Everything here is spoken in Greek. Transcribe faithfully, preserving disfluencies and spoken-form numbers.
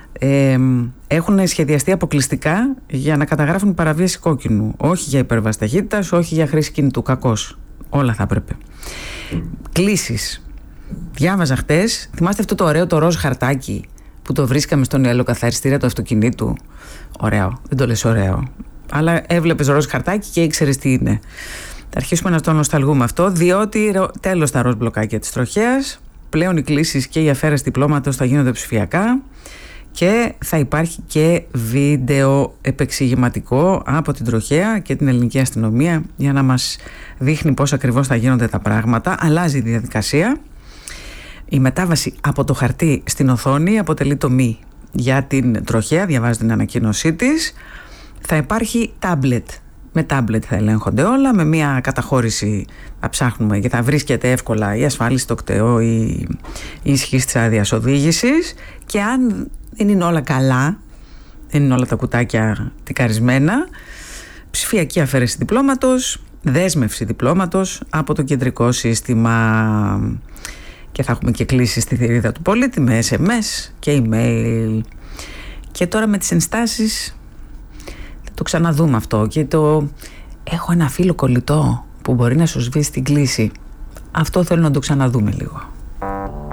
ε, έχουν σχεδιαστεί αποκλειστικά για να καταγράφουν παραβίαση κόκκινου. Όχι για υπέρβαση ταχύτητας, όχι για χρήση κινητού. Κακώς. Όλα θα έπρεπε. Κλήσεις. Διάβαζα χτες, θυμάστε αυτό το ωραίο το ροζ χαρτάκι που το βρίσκαμε στον ιαλοκαθαριστήρα του αυτοκινήτου? Ωραίο, δεν το λες ωραίο, αλλά έβλεπες ροζ χαρτάκι και ήξερες τι είναι. Θα αρχίσουμε να το νοσταλγούμε αυτό, διότι τέλος τα ροζ μπλοκάκια της τροχέας, πλέον οι κλήσεις και η αφαίρεση διπλώματος θα γίνονται ψηφιακά και θα υπάρχει και βίντεο επεξηγηματικό από την τροχέα και την ελληνική αστυνομία για να μας δείχνει πώς ακριβώς θα γίνονται τα πράγματα. Αλλάζει η διαδικασία. Η μετάβαση από το χαρτί στην οθόνη αποτελεί τομή για την τροχέα, διαβάζει την ανακοίνωσή της. Θα υπάρχει τάμπλετ. Με τάμπλετ θα ελέγχονται όλα, με μια καταχώρηση θα ψάχνουμε και θα βρίσκεται εύκολα η ασφάλιση στο κτεό ή η ισχύς της άδειας οδήγησης, και αν δεν είναι όλα καλά, δεν είναι όλα τα κουτάκια τικαρισμένα, ψηφιακή αφαίρεση διπλώματος, δέσμευση διπλώματος από το κεντρικό σύστημα. Και θα έχουμε και κλήσεις στη θηρίδα του πολίτη με ες εμ ες και email. Και τώρα με τις ενστάσεις θα το ξαναδούμε αυτό. Και το έχω ένα φύλλο κολλητό που μπορεί να σου σβήσει την κλήση. Αυτό θέλω να το ξαναδούμε λίγο.